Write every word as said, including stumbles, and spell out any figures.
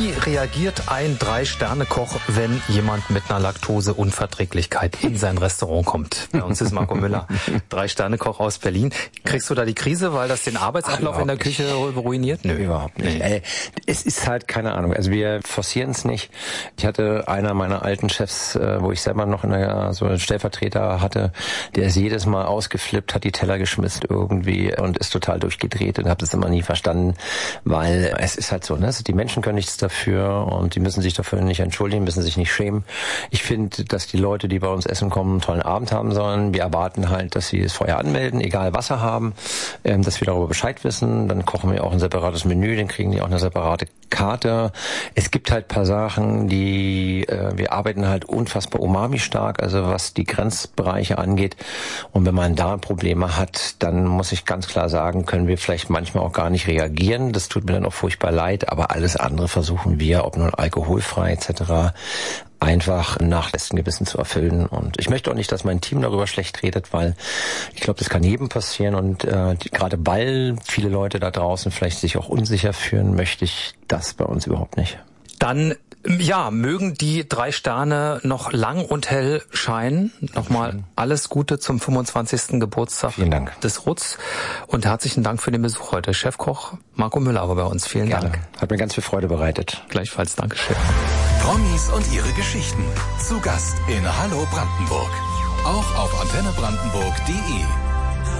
Wie reagiert ein Drei-Sterne-Koch, wenn jemand mit einer Laktoseunverträglichkeit in sein Restaurant kommt? Bei uns ist Marco Müller, Drei-Sterne-Koch aus Berlin. Kriegst du da die Krise, weil das den Arbeitsablauf Ach, in der Küche nicht. ruiniert? Nö, überhaupt nicht. Nee. Ey, es ist halt, keine Ahnung, also wir forcieren es nicht. Ich hatte einer meiner alten Chefs, wo ich selber noch in der, so einen Stellvertreter hatte, der ist jedes Mal ausgeflippt, hat die Teller geschmissen irgendwie und ist total durchgedreht und habe das immer nie verstanden, weil es ist halt so, ne? Die Menschen können nichts dafür und die müssen sich dafür nicht entschuldigen, müssen sich nicht schämen. Ich finde, dass die Leute, die bei uns essen kommen, einen tollen Abend haben sollen. Wir erwarten halt, dass sie es vorher anmelden, egal was sie haben, ähm, dass wir darüber Bescheid wissen. Dann kochen wir auch ein separates Menü, dann kriegen die auch eine separate Karte. Es gibt halt paar Sachen, die äh, wir arbeiten halt unfassbar umami stark, also was die Grenzbereiche angeht. Und wenn man da Probleme hat, dann muss ich ganz klar sagen, können wir vielleicht manchmal auch gar nicht reagieren. Das tut mir dann auch furchtbar leid, aber alles andere versuchen wir, ob nun alkoholfrei et cetera, einfach nach bestem Gewissen zu erfüllen. Und ich möchte auch nicht, dass mein Team darüber schlecht redet, weil ich glaube, das kann jedem passieren. Und äh, die, gerade weil viele Leute da draußen vielleicht sich auch unsicher fühlen, möchte ich das bei uns überhaupt nicht. Dann ja, mögen die drei Sterne noch lang und hell scheinen. Nochmal alles Gute zum fünfundzwanzigsten Geburtstag Vielen Dank. des Rutz und herzlichen Dank für den Besuch heute. Chefkoch Marco Müller war bei uns. Vielen Gerne. Dank. Hat mir ganz viel Freude bereitet. Gleichfalls, Dankeschön. Promis und ihre Geschichten. Zu Gast in Hallo Brandenburg. Auch auf antenne brandenburg punkt de.